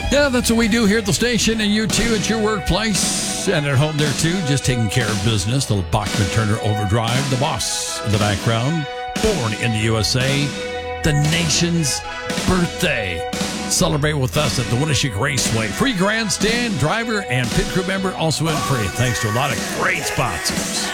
Yeah, that's what we do here at the station, and you too at your workplace and at home there too, just taking care of business. The Bachman Turner Overdrive, the boss in the background, born in the USA, the nation's birthday. Celebrate with us at the Winneshiek Raceway. Free grandstand, driver, and pit crew member also in free. Thanks to a lot of great sponsors.